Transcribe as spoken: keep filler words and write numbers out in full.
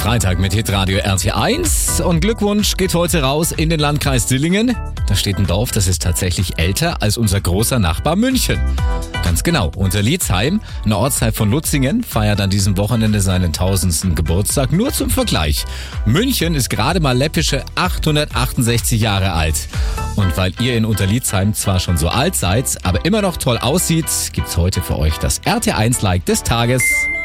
Freitag mit Hitradio R T eins und Glückwunsch geht heute raus in den Landkreis Dillingen. Da steht ein Dorf, das ist tatsächlich älter als unser großer Nachbar München. Ganz genau, Unterliedsheim, eine Ortsteil von Lutzingen, feiert an diesem Wochenende seinen tausendsten Geburtstag. Nur zum Vergleich, München ist gerade mal läppische achthundertachtundsechzig Jahre alt. Und weil ihr in Unterliedsheim zwar schon so alt seid, aber immer noch toll aussieht, gibt's heute für euch das R T eins Like des Tages.